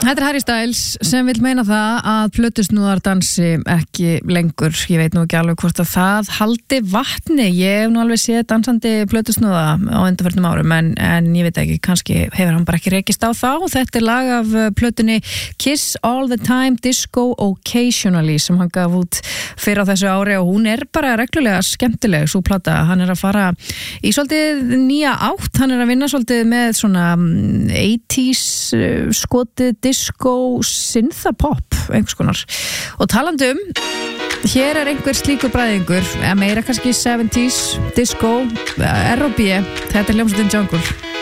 Þetta Harry Styles sem vil meina það að plötusnúðar dansi ekki lengur. Ég veit nú ekki alveg hvort að það haldi vatni. Ég hef nú alveg séð dansandi plötusnúða á undanförnum árum en ég veit ekki, kannski hefur hann bara ekki rekist á þá. Þetta lag af plötunni Kiss All the Time, Disco Occasionally sem hann gaf út fyrir á þessu ári og hún bara reglulega skemmtileg, svo plata. Hann að fara í svolítið nýja átt, hann að vinna svolítið með svona 80s skotið disco, synthapop einhvers konar. Og talandi hér einhver slíkur bræðingur, meira kannski 70s, disco, R&B, þetta hljómsveitin Jungle.